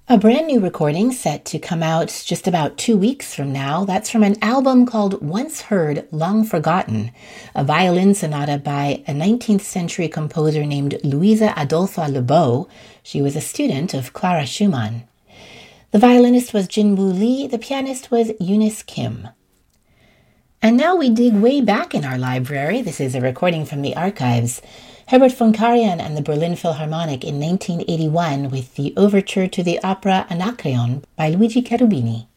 A brand new recording set to come out just about 2 weeks from now. That's from an album called Once Heard, Long Forgotten, a violin sonata by a 19th century composer named Luisa Adolfa Lebeau. She was a student of Clara Schumann. The violinist was Jinwoo Lee, the pianist was Eunice Kim. And now we dig way back in our library. This is a recording from the archives. Herbert von Karajan and the Berlin Philharmonic in 1981 with the overture to the opera Anacreon by Luigi Cherubini.